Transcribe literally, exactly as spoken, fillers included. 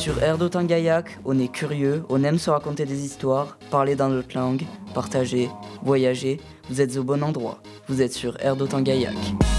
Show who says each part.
Speaker 1: Sur Air d'Otangaillac, on est curieux, on aime se raconter des histoires, parler dans notre langue, partager, voyager. Vous êtes au bon endroit. Vous êtes sur Air d'Otangaillac.